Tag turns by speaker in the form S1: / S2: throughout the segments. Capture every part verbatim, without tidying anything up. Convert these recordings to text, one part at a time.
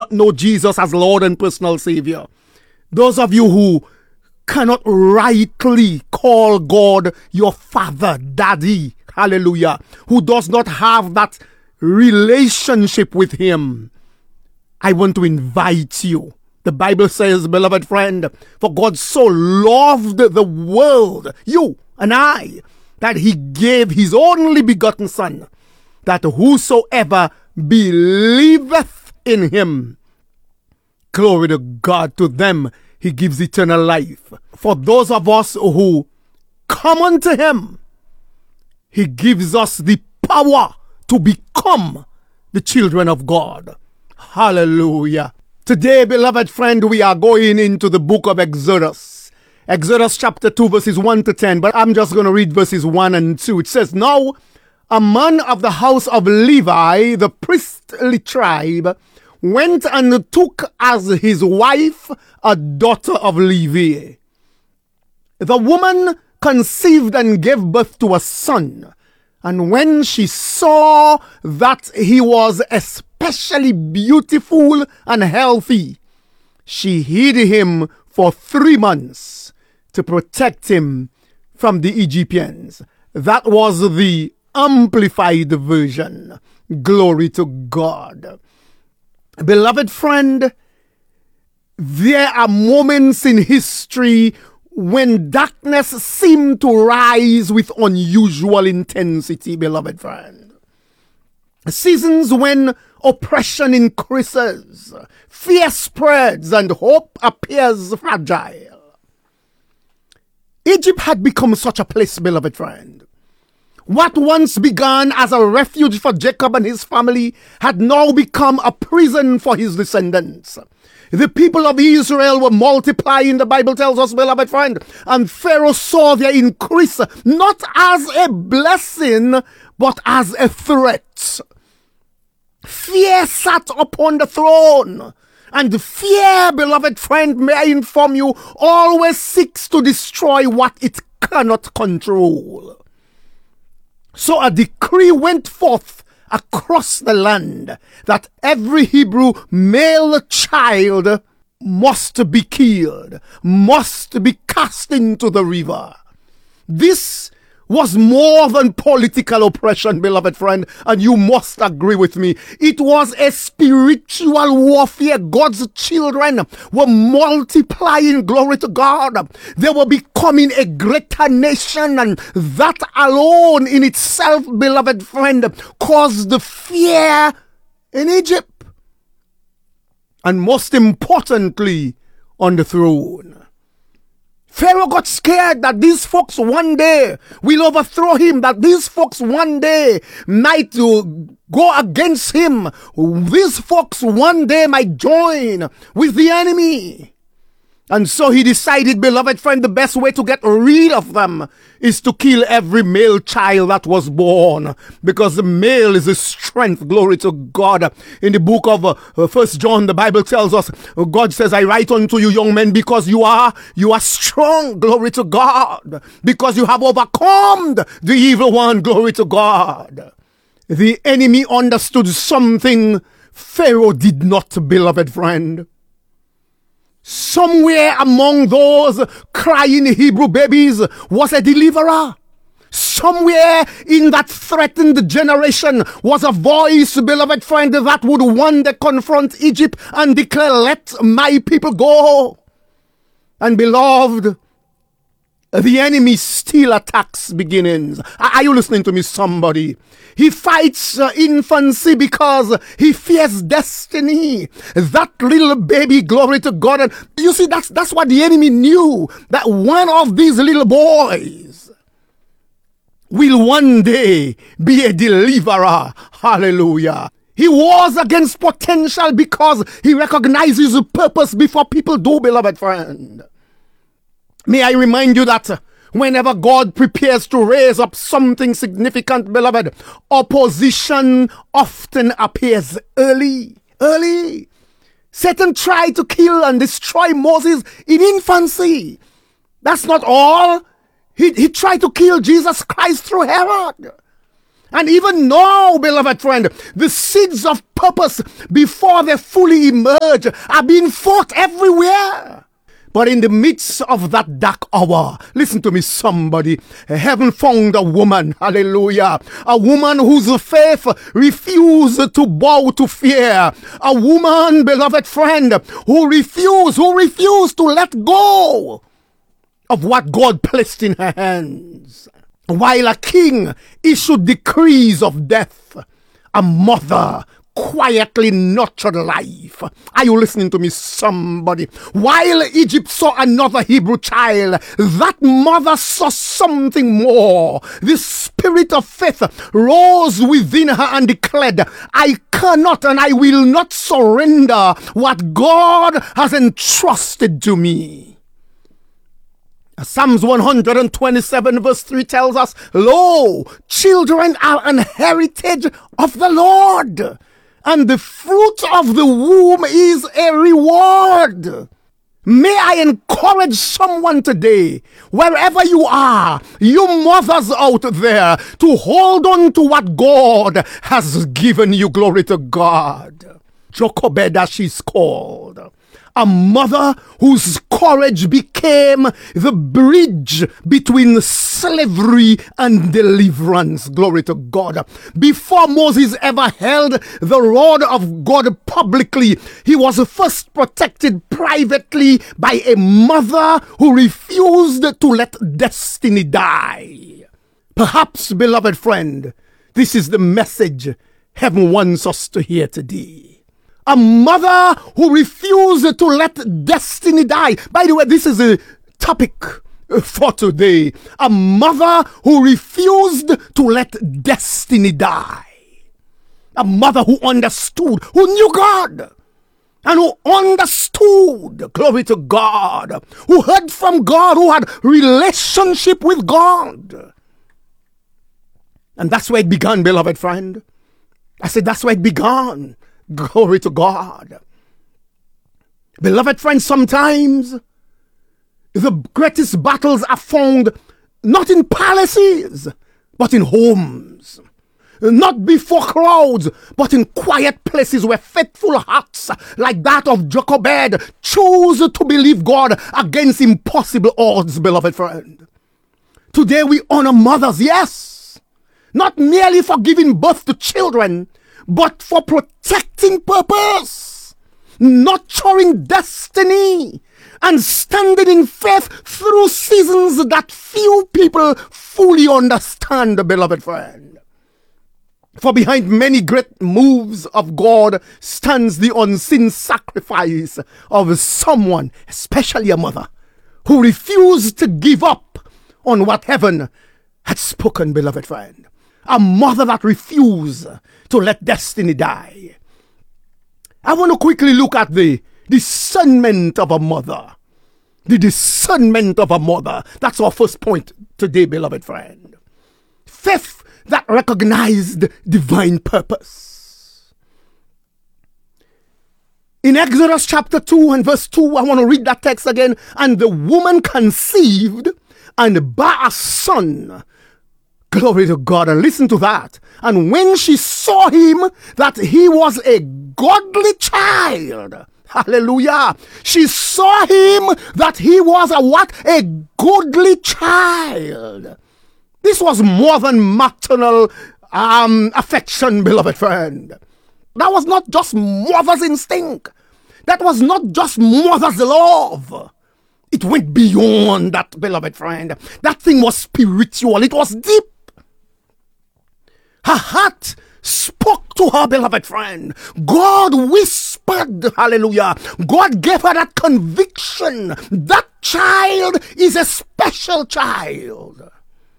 S1: not know Jesus as Lord and personal Savior, those of you who cannot rightly call God your Father, Daddy, hallelujah, who does not have that relationship with Him, I want to invite you. The Bible says, beloved friend, for God so loved the world, you and I, that He gave His only begotten Son, that whosoever believeth in Him, glory to God, to them He gives eternal life. For those of us who come unto Him, He gives us the power to become the children of God. Hallelujah. Today, beloved friend, we are going into the book of Exodus. Exodus chapter two, verses one to ten, but I'm just going to read verses one and two. It says, Now a man of the house of Levi, the priestly tribe, went and took as his wife a daughter of Levi. The woman conceived and gave birth to a son. And when she saw that he was especially beautiful and healthy, she hid him for three months to protect him from the Egyptians. That was the amplified version. Glory to God. Beloved friend, there are moments in history when darkness seemed to rise with unusual intensity, beloved friend. Seasons when oppression increases, fear spreads, and hope appears fragile. Egypt had become such a place, beloved friend. What once began as a refuge for Jacob and his family had now become a prison for his descendants. The people of Israel were multiplying, the Bible tells us, beloved friend, and Pharaoh saw their increase not as a blessing, but as a threat. Fear sat upon the throne, and fear, beloved friend, may I inform you, always seeks to destroy what it cannot control. So a decree went forth across the land that every Hebrew male child must be killed, must be cast into the river. This was more than political oppression, beloved friend, and you must agree with me. It was a spiritual warfare. God's children were multiplying, glory to God. They were becoming a greater nation, and that alone in itself, beloved friend, caused the fear in Egypt. And most importantly, on the throne. Pharaoh got scared that these folks one day will overthrow him, that these folks one day might uh, go against him. These folks one day might join with the enemy. And so he decided, beloved friend, the best way to get rid of them is to kill every male child that was born. Because the male is a strength, glory to God. In the book of uh, First John, the Bible tells us, God says, I write unto you, young men, because you are, you are strong, glory to God. Because you have overcome the evil one, glory to God. The enemy understood something Pharaoh did not, beloved friend. Somewhere among those crying Hebrew babies was a deliverer. Somewhere in that threatened generation was a voice, beloved friend, that would one day confront Egypt and declare, let my people go. And beloved, the enemy still attacks beginnings. Are you listening to me, somebody? He fights uh, infancy because he fears destiny. That little baby, glory to God. And you see, that's, that's what the enemy knew. That one of these little boys will one day be a deliverer. Hallelujah. He wars against potential because he recognizes the purpose before people do, beloved friend. May I remind you that whenever God prepares to raise up something significant, beloved, opposition often appears early. Early. Satan tried to kill and destroy Moses in infancy. That's not all. He, he tried to kill Jesus Christ through Herod. And even now, beloved friend, the seeds of purpose before they fully emerge are being fought everywhere. But in the midst of that dark hour, listen to me, somebody, heaven found a woman, hallelujah, a woman whose faith refused to bow to fear, a woman, beloved friend, who refused, who refused to let go of what God placed in her hands. While a king issued decrees of death, a mother quietly nurtured life. Are you listening to me, somebody? While Egypt saw another Hebrew child, that mother saw something more. The spirit of faith rose within her and declared, I cannot and I will not surrender what God has entrusted to me. Psalms one twenty-seven verse three tells us, Lo, children are an heritage of the Lord, and the fruit of the womb is a reward. May I encourage someone today, wherever you are, you mothers out there, to hold on to what God has given you. Glory to God. Jochebed, as she's called. A mother whose courage became the bridge between slavery and deliverance. Glory to God. Before Moses ever held the rod of God publicly, he was first protected privately by a mother who refused to let destiny die. Perhaps, beloved friend, this is the message heaven wants us to hear today. A mother who refused to let destiny die. By the way, this is a topic for today. A mother who refused to let destiny die. A mother who understood, who knew God, and who understood, glory to God, who heard from God, who had relationship with God. And that's where it began, beloved friend. I said that's where it began. Glory to God. Beloved friends, sometimes the greatest battles are found not in palaces, but in homes. Not before crowds, but in quiet places where faithful hearts like that of Jochebed choose to believe God against impossible odds, beloved friend. Today we honor mothers, yes, not merely for giving birth to children, but for protecting purpose, nurturing destiny, and standing in faith through seasons that few people fully understand, beloved friend. For behind many great moves of God stands the unseen sacrifice of someone, especially a mother, who refused to give up on what heaven had spoken, beloved friend. A mother that refused to let destiny die. I want to quickly look at the discernment of a mother. The discernment of a mother. That's our first point today, beloved friend. Faith that recognized divine purpose. In Exodus chapter two and verse two, I want to read that text again. And the woman conceived and bare a son. Glory to God. And listen to that. And when she saw him, that he was a godly child. Hallelujah. She saw him that he was a what? A godly child. This was more than maternal um, affection, beloved friend. That was not just mother's instinct. That was not just mother's love. It went beyond that, beloved friend. That thing was spiritual. It was deep. Her heart spoke to her, beloved friend. God whispered, hallelujah. God gave her that conviction. That child is a special child.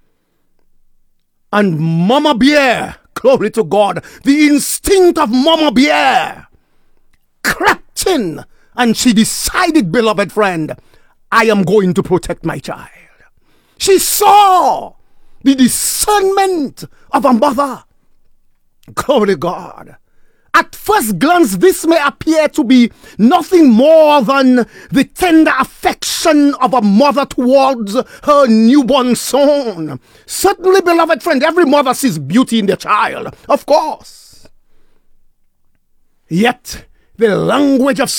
S1: And Mama Bear, glory to God, the instinct of Mama Bear crept in, and she decided, beloved friend, I am going to protect my child. She saw the discernment of a mother. Glory to God. At first glance, this may appear to be nothing more than the tender affection of a mother towards her newborn son. Certainly, beloved friend, every mother sees beauty in their child, of course. Yet, the language of